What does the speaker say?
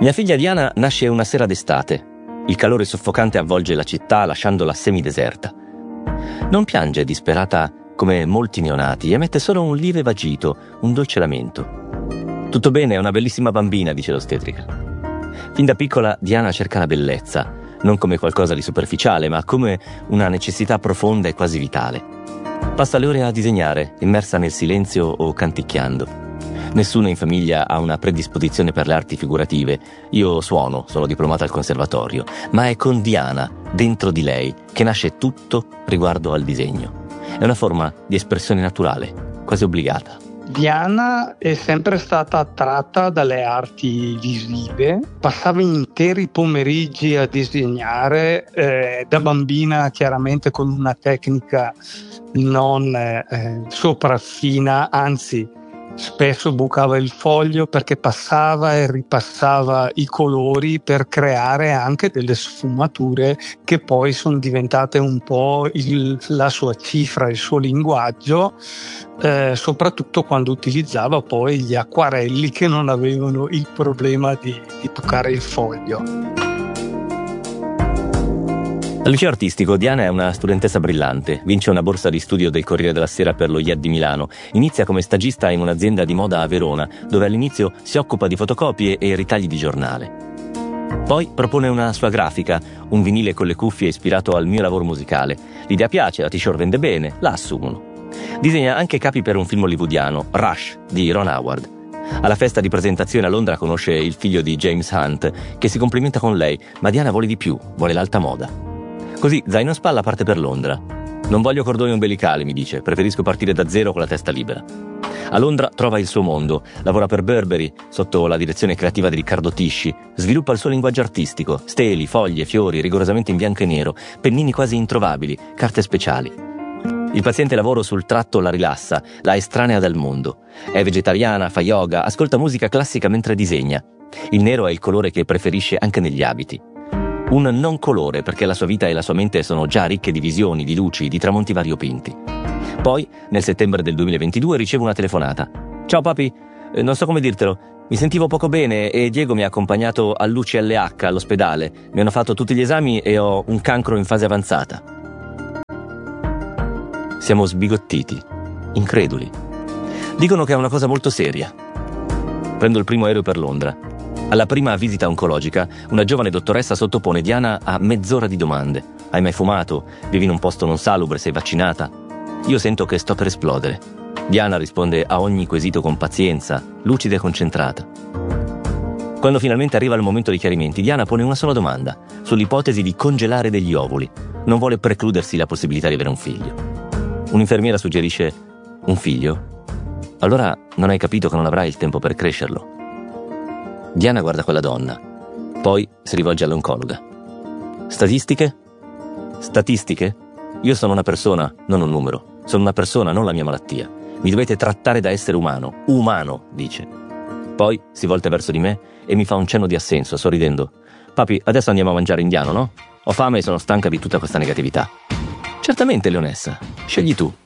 Mia figlia Diana nasce una sera d'estate. Il calore soffocante avvolge la città lasciandola semideserta. Non piange disperata come molti neonati, emette solo un lieve vagito, un dolce lamento. Tutto bene, è una bellissima bambina, dice l'ostetrica. Fin da piccola Diana cerca la bellezza, non come qualcosa di superficiale, ma come una necessità profonda e quasi vitale. Passa le ore a disegnare, immersa nel silenzio o canticchiando. Nessuno in famiglia ha una predisposizione per le arti figurative. Io suono, sono diplomata al conservatorio, ma è con Diana, dentro di lei, che nasce tutto riguardo al disegno. È una forma di espressione naturale, quasi obbligata. Diana è sempre stata attratta dalle arti visive, passava interi pomeriggi a disegnare, da bambina chiaramente con una tecnica non sopraffina, anzi spesso bucava il foglio perché passava e ripassava i colori per creare anche delle sfumature che poi sono diventate un po' la sua cifra, il suo linguaggio, soprattutto quando utilizzava poi gli acquarelli che non avevano il problema di toccare il foglio. Al liceo artistico Diana è una studentessa brillante, vince una borsa di studio del Corriere della Sera per lo IED di Milano, inizia come stagista in un'azienda di moda a Verona, dove all'inizio si occupa di fotocopie e ritagli di giornale. Poi propone una sua grafica, un vinile con le cuffie ispirato al mio lavoro musicale. L'idea piace, la t-shirt vende bene, la assumono. Disegna anche capi per un film hollywoodiano, Rush, di Ron Howard. Alla festa di presentazione a Londra conosce il figlio di James Hunt, che si complimenta con lei, ma Diana vuole di più, vuole l'alta moda. Così, zaino in spalla, parte per Londra. Non voglio cordoni ombelicali, mi dice, preferisco partire da zero con la testa libera. A Londra trova il suo mondo, lavora per Burberry, sotto la direzione creativa di Riccardo Tisci, sviluppa il suo linguaggio artistico, steli, foglie, fiori, rigorosamente in bianco e nero, pennini quasi introvabili, carte speciali. Il paziente lavoro sul tratto la rilassa, la estranea dal mondo. È vegetariana, fa yoga, ascolta musica classica mentre disegna. Il nero è il colore che preferisce anche negli abiti. Un non colore perché la sua vita e la sua mente sono già ricche di visioni, di luci, di tramonti variopinti. Poi, nel settembre del 2022, riceve una telefonata. «Ciao papi, non so come dirtelo, mi sentivo poco bene e Diego mi ha accompagnato all'UCLH all'ospedale. Mi hanno fatto tutti gli esami e ho un cancro in fase avanzata». Siamo sbigottiti, increduli. Dicono che è una cosa molto seria. Prendo il primo aereo per Londra. Alla prima visita oncologica, una giovane dottoressa sottopone Diana a mezz'ora di domande. Hai mai fumato? Vivi in un posto non salubre? Sei vaccinata? Io sento che sto per esplodere. Diana risponde a ogni quesito con pazienza, lucida e concentrata. Quando finalmente arriva il momento dei chiarimenti, Diana pone una sola domanda, sull'ipotesi di congelare degli ovuli. Non vuole precludersi la possibilità di avere un figlio. Un'infermiera suggerisce: un figlio? Allora non hai capito che non avrai il tempo per crescerlo. Diana guarda quella donna, poi si rivolge all'oncologa. Statistiche? Statistiche? Io sono una persona, non un numero. Sono una persona, non la mia malattia. Mi dovete trattare da essere umano. Umano, dice. Poi si volta verso di me e mi fa un cenno di assenso, sorridendo. Papi, adesso andiamo a mangiare indiano, no? Ho fame e sono stanca di tutta questa negatività. Certamente, Leonessa. Scegli tu.